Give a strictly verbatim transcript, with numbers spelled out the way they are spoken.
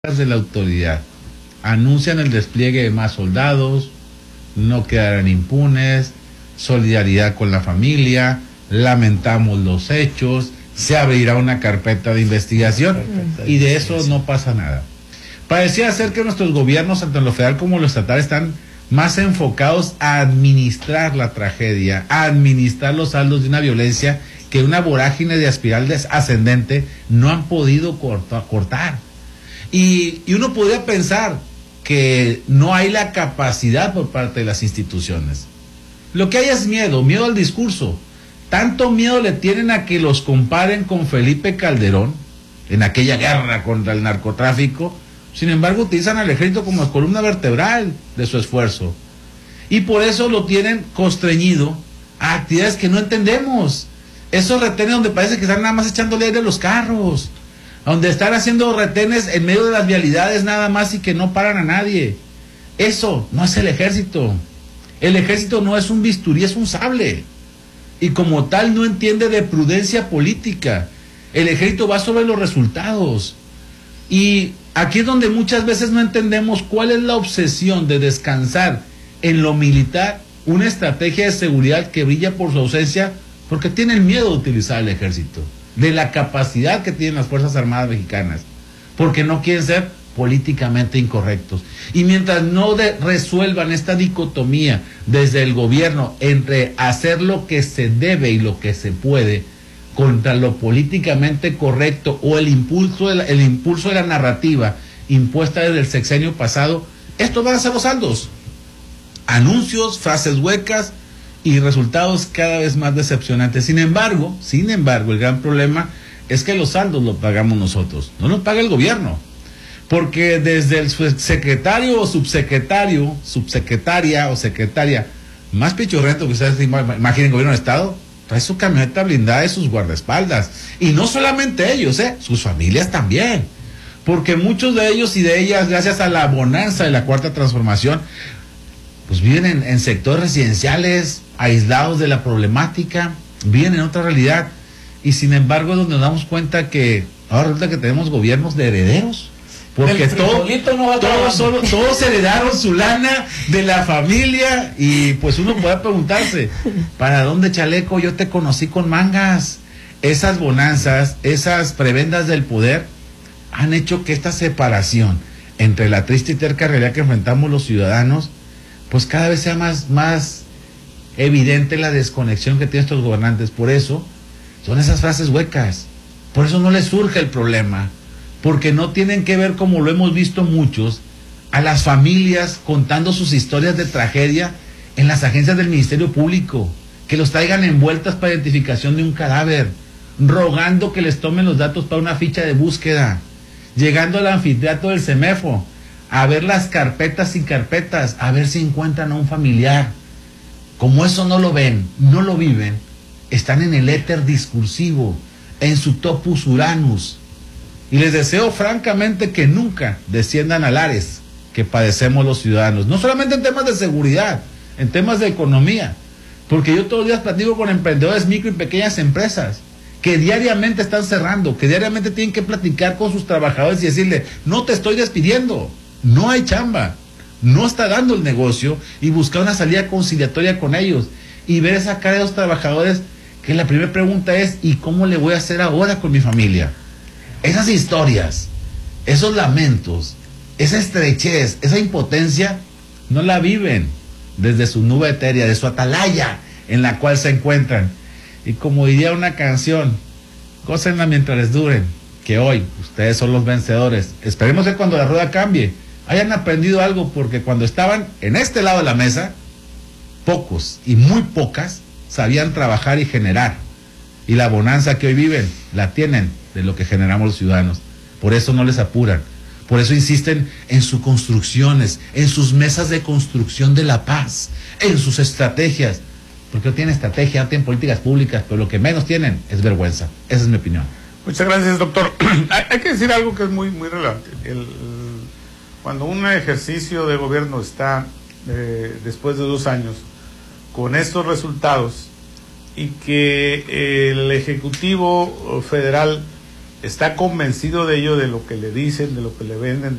de la autoridad anuncian el despliegue de más soldados, no quedarán impunes, solidaridad con la familia, lamentamos los hechos, se abrirá una carpeta de investigación y de eso no pasa nada. Parecía ser que nuestros gobiernos, tanto en lo federal como en lo estatal, están más enfocados a administrar la tragedia, a administrar los saldos de una violencia que una vorágine de espiral ascendente no han podido corta, cortar. Y, y uno podría pensar que no hay la capacidad por parte de las instituciones. Lo que hay es miedo, miedo al discurso. Tanto miedo le tienen a que los comparen con Felipe Calderón en aquella guerra contra el narcotráfico. Sin embargo, utilizan al ejército como columna vertebral de su esfuerzo. Y por eso lo tienen constreñido a actividades que no entendemos. Esos retenes donde parece que están nada más echándole aire a los carros, donde están haciendo retenes en medio de las vialidades nada más y que no paran a nadie. Eso no es el ejército. El ejército no es un bisturí, es un sable. Y como tal no entiende de prudencia política. El ejército va sobre los resultados. Y aquí es donde muchas veces no entendemos cuál es la obsesión de descansar en lo militar, una estrategia de seguridad que brilla por su ausencia, porque tienen miedo de utilizar el ejército, de la capacidad que tienen las Fuerzas Armadas mexicanas, porque no quieren ser políticamente incorrectos. Y mientras no de, resuelvan esta dicotomía desde el gobierno entre hacer lo que se debe y lo que se puede contra lo políticamente correcto o el impulso de la, el impulso de la narrativa impuesta desde el sexenio pasado, estos van a ser los saldos. Anuncios, frases huecas y resultados cada vez más decepcionantes. Sin embargo, sin embargo, el gran problema es que los saldos los pagamos nosotros, no los paga el gobierno. Porque desde el secretario o subsecretario, subsecretaria o secretaria más pichorrento que ustedes imaginen, gobierno de Estado, trae su camioneta blindada y sus guardaespaldas. Y no solamente ellos, ¿eh? Sus familias también. Porque muchos de ellos y de ellas, gracias a la bonanza de la Cuarta Transformación, pues viven en, en sectores residenciales, aislados de la problemática, viven en otra realidad. Y sin embargo, es donde nos damos cuenta que ahora resulta que tenemos gobiernos de herederos. Porque todo, no todos, solo, todos heredaron su lana de la familia y pues uno puede preguntarse, ¿para dónde, chaleco? Yo te conocí con mangas. Esas bonanzas, esas prebendas del poder han hecho que esta separación entre la triste y terca realidad que enfrentamos los ciudadanos, pues cada vez sea más, más evidente la desconexión que tienen estos gobernantes. Por eso son esas frases huecas, por eso no les surge el problema. Porque no tienen que ver, como lo hemos visto muchos, a las familias contando sus historias de tragedia en las agencias del Ministerio Público, que los traigan envueltas para identificación de un cadáver, rogando que les tomen los datos para una ficha de búsqueda, llegando al anfiteatro del CEMEFO, a ver las carpetas y carpetas, a ver si encuentran a un familiar. Como eso no lo ven, no lo viven, están en el éter discursivo, en su topus uranus. Y les deseo francamente que nunca desciendan al Ares que padecemos los ciudadanos, no solamente en temas de seguridad, en temas de economía, porque yo todos los días platico con emprendedores micro y pequeñas empresas que diariamente están cerrando, que diariamente tienen que platicar con sus trabajadores y decirle, no te estoy despidiendo, no hay chamba, no está dando el negocio, y buscar una salida conciliatoria con ellos, y ver esa cara de los trabajadores que la primera pregunta es, ¿y cómo le voy a hacer ahora con mi familia? Esas historias, esos lamentos, esa estrechez, esa impotencia, no la viven desde su nube etérea, de su atalaya en la cual se encuentran. Y como diría una canción, gócenla mientras les duren, que hoy ustedes son los vencedores. Esperemos que cuando la rueda cambie, hayan aprendido algo, porque cuando estaban en este lado de la mesa, pocos y muy pocas sabían trabajar y generar. Y la bonanza que hoy viven, la tienen de lo que generamos los ciudadanos. Por eso no les apuran, por eso insisten en sus construcciones, en sus mesas de construcción de la paz, en sus estrategias, porque no tienen estrategia, no tienen políticas públicas, pero lo que menos tienen es vergüenza. Esa es mi opinión. Muchas gracias, doctor. hay, hay que decir algo que es muy, muy relevante. El, el, cuando un ejercicio de gobierno está eh, después de dos años con estos resultados y que el Ejecutivo Federal está convencido de ello, de lo que le dicen, de lo que le venden,